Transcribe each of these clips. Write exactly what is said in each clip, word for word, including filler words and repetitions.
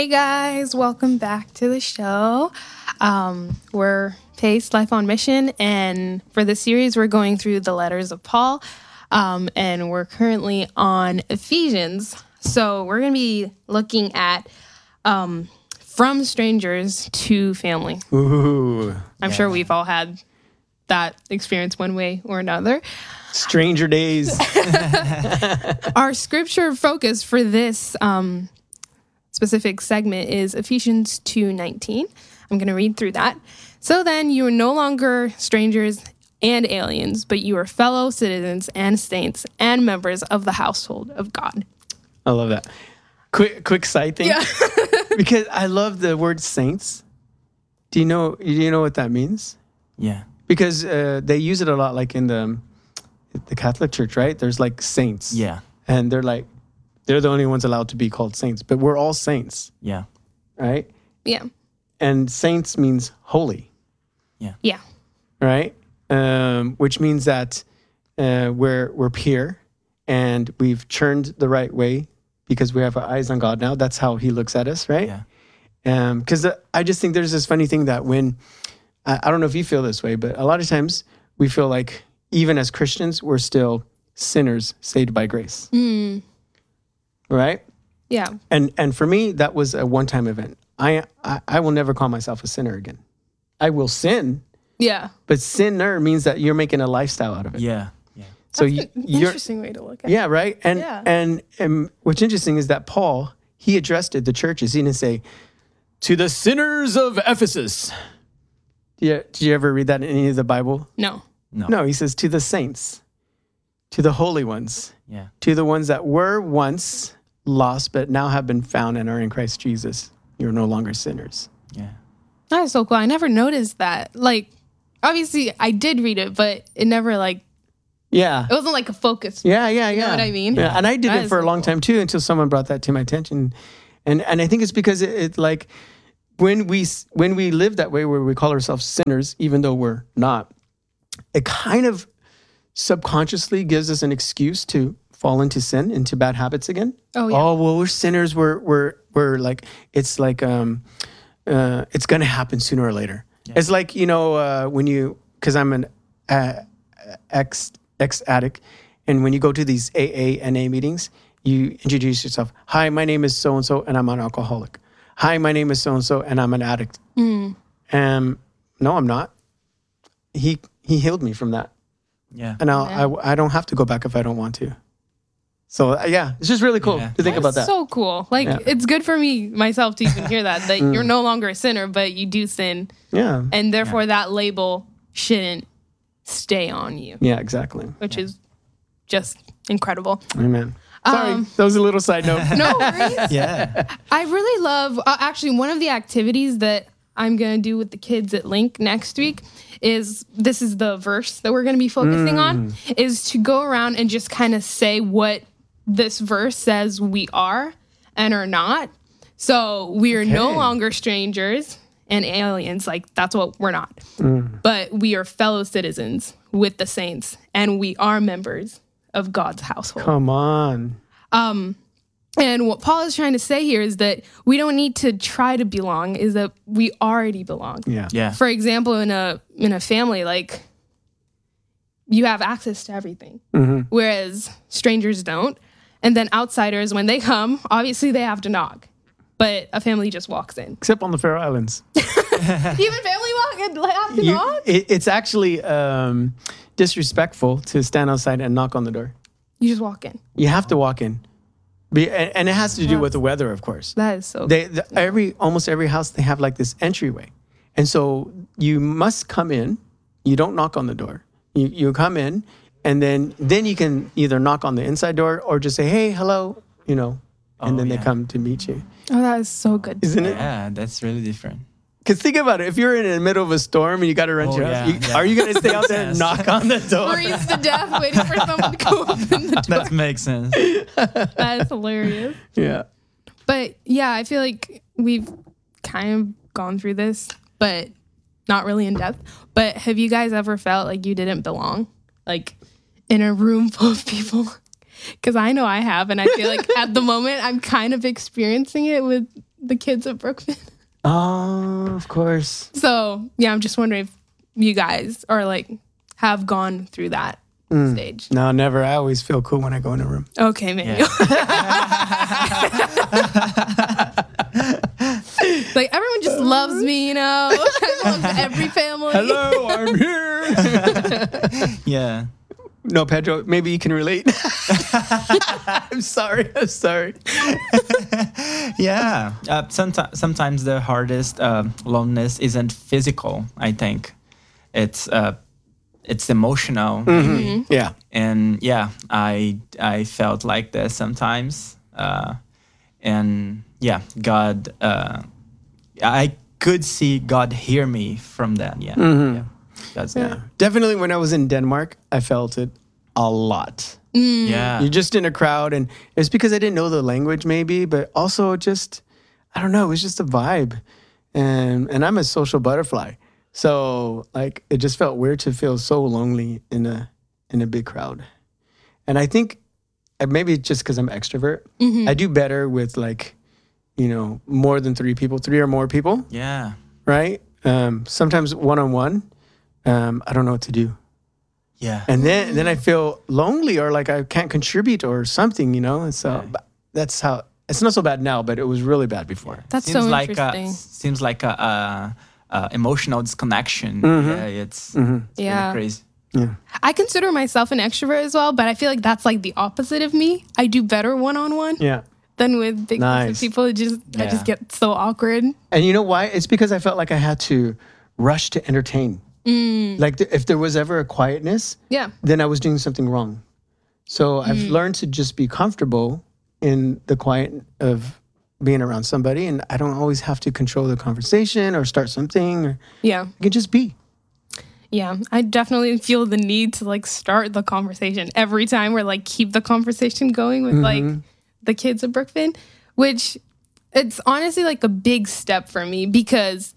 guys, welcome back to the show. Um, we're Pace Life on Mission, and for this series, we're going through the letters of Paul, um, and we're currently on Ephesians. So we're going to be looking at um, from strangers to family. Ooh, I'm yeah. sure we've all had that experience one way or another. Stranger days. Our scripture focus for this um, specific segment is Ephesians two nineteen. I'm going to read through that. So then you are no longer strangers and aliens, but you are fellow citizens and saints and members of the household of God. I love that. Quick, quick side thing. Yeah. Because I love the word saints. Do you know? Do you know what that means? Yeah. Because uh, they use it a lot, like in the the Catholic Church, right? There's like saints. Yeah. And they're like, they're the only ones allowed to be called saints, but we're all saints, Yeah. right? Yeah. And saints means holy, Yeah. right? Um, which means that uh, we're we're pure and we've turned the right way because we have our eyes on God now. That's how He looks at us, right? Yeah. Because um, I just think there's this funny thing that when I, I don't know if you feel this way, but a lot of times we feel like even as Christians, we're still sinners saved by grace, Mm. right? Yeah. And and for me, that was a one-time event. I, I I will never call myself a sinner again. I will sin, Yeah. but sinner means that you're making a lifestyle out of it. Yeah. Yeah. So That's you, an you're interesting way to look at it. yeah, right. And, Yeah. and and what's interesting is that Paul, he addressed it, the churches. He didn't say to the sinners of Ephesus. Did you, did you ever read that in any of the Bible? No. No. No, he says to the saints, to the holy ones, Yeah. to the ones that were once lost but now have been found and are in Christ Jesus. You're no longer sinners. Yeah. That is so cool. I never noticed that. Like, obviously, I did read it, but it never, like, Yeah. it wasn't like a focus. Yeah, yeah, yeah. You know what I mean? Yeah, and I did That it is for a so long cool. time too until someone brought that to my attention. And and I think it's because it, it like when we when we live that way where we call ourselves sinners even though we're not, it kind of subconsciously gives us an excuse to fall into sin, into bad habits again. Oh, yeah. Oh, well, we're sinners. We're we're we're like it's like um uh it's going to happen sooner or later. Yeah. It's like, you know, uh when you cuz I'm an uh, ex ex addict, and when you go to these A A N A meetings, you introduce yourself. Hi, my name is so and so and I'm an alcoholic. Hi, my name is so and so and I'm an addict. Mm. Um no, I'm not. He he healed me from that. Yeah. And I'll, Yeah. I I don't have to go back if I don't want to. So uh, yeah, it's just really cool Yeah. to think about that. That's so cool. Like, Yeah. it's good for me, myself, to even hear that, that Mm. you're no longer a sinner, but you do sin. yeah. And therefore, that label shouldn't stay on you, Yeah, exactly. which is just incredible. Amen. Sorry, Um, that was a little side note. No worries. Yeah. I really love, uh, actually, one of the activities that I'm going to do with the kids at Link next week is, this is the verse that we're going to be focusing on, is to go around and just kind of say what this verse says we are and are not. So we are no Okay. longer strangers and aliens. Like, that's what we're not. But we are fellow citizens with the saints, and we are members of God's household. Come on. Um, and what Paul is trying to say here is that we don't need to try to belong, is that we already belong. Yeah. Yeah. For example, in a in a family, like, you have access to everything, Mm-hmm. whereas strangers don't. And then outsiders, when they come, obviously they have to knock, but a family just walks in. Except on the Faroe Islands. Even family walk and have to You- knock? it, it's actually um, disrespectful to stand outside and knock on the door. You just walk in. You have to walk in. Be, and, and it has to do with the weather, of course. That is so They, the, every almost every house, they have like this entryway, and so you must come in. You don't knock on the door. You you come in, and then then you can either knock on the inside door or just say, "Hey, hello," you know, and Oh, then they yeah. come to meet you. Oh, that is so good. Isn't it? Yeah. That's really different. Because think about it. If you're in the middle of a storm and you got to rent Oh, your house, yeah, you, yeah. are you going to stay out there and Yes. knock on the door? Freeze to death waiting for someone to go open the door. That makes sense. That is hilarious. Yeah. But yeah, I feel like we've kind of gone through this, but not really in depth. But have you guys ever felt like you didn't belong? Like in a room full of people? Because I know I have. And I feel like at the moment I'm kind of experiencing it with the kids of Brookfin. Oh, of course. So yeah, I'm just wondering if you guys are like have gone through that Mm. stage. No, never. I always feel cool when I go in a room. Okay, Manuel. Like everyone just loves me, you know. I love every family. Hello, I'm here. Yeah. No, Pedro, maybe you can relate. I'm sorry. I'm sorry. Yeah. Uh, sometimes, sometimes the hardest uh, loneliness isn't physical. I think it's uh, it's emotional. Mm-hmm. Yeah. And yeah, I I felt like that sometimes. Uh, and yeah, God, uh, I could see God hear me from that. Yeah. Mm-hmm. Yeah. That's Yeah. Definitely when I was in Denmark, I felt it a lot. Yeah. You're just in a crowd, and it's because I didn't know the language, maybe, but also just, I don't know, it was just a vibe. And and I'm a social butterfly. So like it just felt weird to feel so lonely in a in a big crowd. And I think uh, maybe it's just because I'm extrovert, I do better with like, you know, more than three people, three or more people, Yeah. right? Um, sometimes one on one, um, I don't know what to do. Yeah. And then then I feel lonely or like I can't contribute or something, you know? And so Yeah. but that's how, it's not so bad now, but it was really bad before. That's seems so like a, interesting. seems like a, a, a emotional disconnection. Mm-hmm. Yeah, it's, Mhm. it's Yeah. really crazy. Yeah. I consider myself an extrovert as well, but I feel like that's like the opposite of me. I do better one on one Yeah. than with big groups Nice. of people. It just I Yeah. just get so awkward. And you know why? It's because I felt like I had to rush to entertain. Like th- if there was ever a quietness, Yeah. then I was doing something wrong. So I've learned to just be comfortable in the quiet of being around somebody, and I don't always have to control the conversation or start something. Or Yeah. I can just be. Yeah. I definitely feel the need to like start the conversation every time or like keep the conversation going with like the kids of Brookfin, which it's honestly like a big step for me because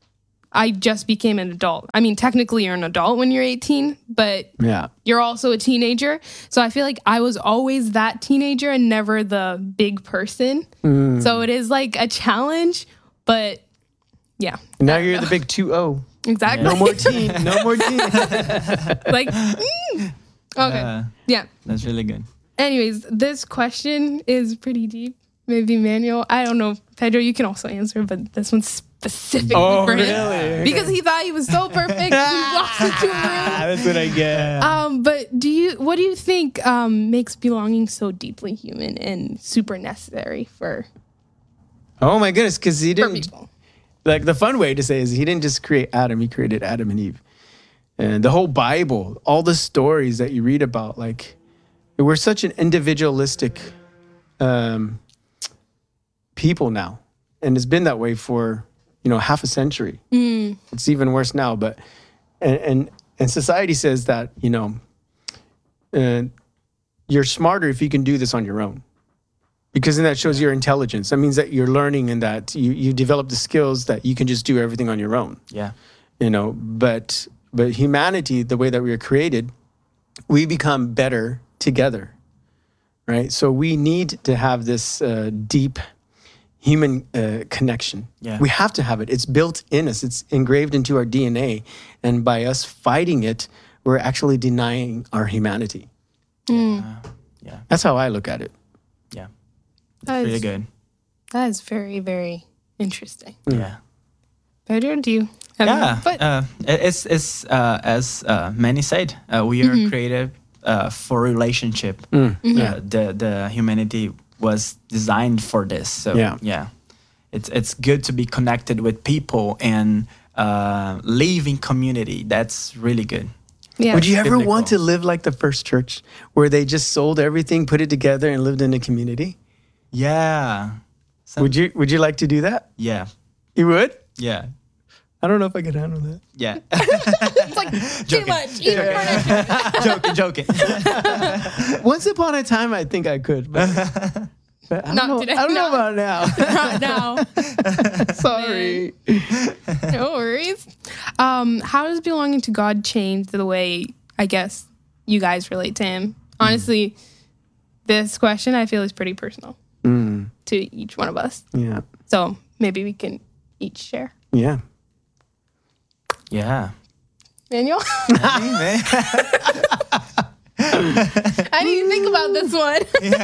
I just became an adult. I mean, technically you're an adult when you're eighteen, but Yeah. you're also a teenager. So I feel like I was always that teenager and never the big person. So it is like a challenge, but yeah, Now you're the big two oh. exactly. No more teen. No more teen. Like, mm. okay. Uh, Yeah. that's really good. Anyways, this question is pretty deep. Maybe Manuel. I don't know. Pedro, you can also answer, but this one's specifically Oh, for him. really? Because he thought he was so perfect. He walks into a room. That's what I get. Um, but do you what do you think um, makes belonging so deeply human and super necessary for, Oh my goodness, because he for didn't, people? like the fun way to say is he didn't just create Adam, he created Adam and Eve. And the whole Bible, all the stories that you read about, like we're such an individualistic um, people now. And it's been that way for, you know, half a century. It's even worse now. But, and, and, and society says that, you know, uh, you're smarter if you can do this on your own. Because then that shows your intelligence. That means that you're learning and that you, you develop the skills that you can just do everything on your own. Yeah. You know, but but humanity, the way that we were created, we become better together, right? So we need to have this uh, deep human uh, connection. Yeah. We have to have it. It's built in us. It's engraved into our D N A. And by us fighting it, we're actually denying our humanity. Yeah. That's how I look at it. Yeah. That Really is, good. that is very, very interesting. Yeah. Pedro, do you have Yeah. But Uh, it's it's uh, as uh, many said, uh, we are Mm-hmm. created uh, for relationship. Mm-hmm. Uh, the the humanity was designed for this. So Yeah. yeah, it's it's good to be connected with people and uh, live in community. That's really good. yeah. Would you ever biblical. want to live like the first church where they just sold everything, put it together, and lived in a community? Yeah. Some- Would you Would you like to do that? Yeah. You would? Yeah. I don't know if I could handle that. Yeah. It's like too Joking. much. Even for an joking, joking. Once upon a time, I think I could, but, but I don't Not know. today, I don't know no. about now. Not now. Sorry. No worries. Um, how does belonging to God change the way, I guess, you guys relate to Him? Honestly, this question I feel is pretty personal Mm, to each one of us. yeah. So maybe we can each share. Yeah. Yeah. Daniel, Amen. how do you think about this one?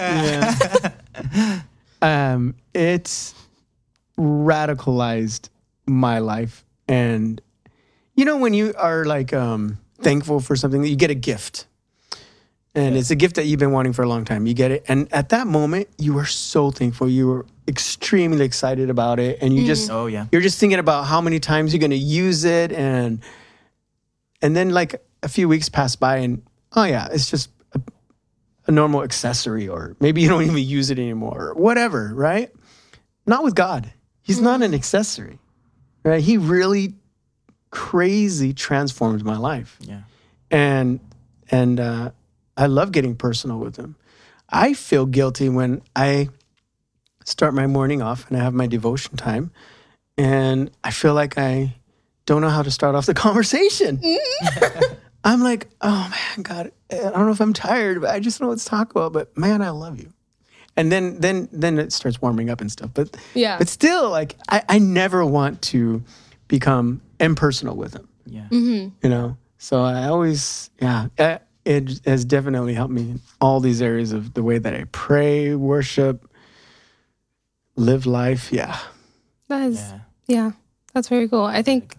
Yeah. um, it's radicalized my life. And you know, when you are like um, thankful for something, you get a gift. And it's a gift that you've been wanting for a long time. You get it. And at that moment, you were so thankful. You were extremely excited about it. And you just, Oh, yeah. you're just thinking about how many times you're going to use it. And, and then like a few weeks pass by and, oh yeah, it's just a, a normal accessory, or maybe you don't even use it anymore, or whatever, right? Not with God. He's not an accessory, right? He really crazy transformed my life. Yeah. And, and, uh, I love getting personal with him. I feel guilty when I start my morning off and I have my devotion time, and I feel like I don't know how to start off the conversation. I'm like, oh man, God, I don't know if I'm tired, but I just don't know what to talk about. But man, I love you. And then, then, then it starts warming up and stuff. But Yeah. but still, like, I, I never want to become impersonal with him. Yeah. You know, so I always, yeah. I, it has definitely helped me in all these areas of the way that I pray, worship, live life. Yeah. That is, Yeah. yeah, that's very cool. I think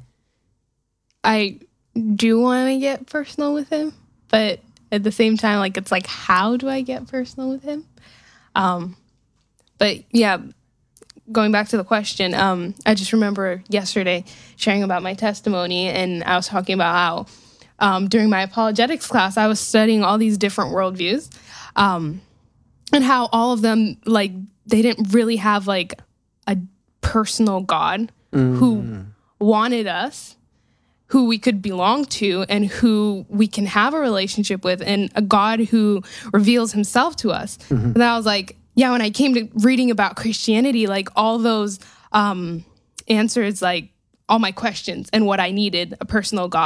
I do want to get personal with him, but at the same time, like, it's like, how do I get personal with him? Um, but yeah, going back to the question, um, I just remember yesterday sharing about my testimony, and I was talking about how um, during my apologetics class, I was studying all these different worldviews, um, and how all of them, like, they didn't really have like a personal God who wanted us, who we could belong to, and who we can have a relationship with, and a God who reveals himself to us. And I was like, yeah, when I came to reading about Christianity, like, all those um, answers, like, all my questions and what I needed, a personal God.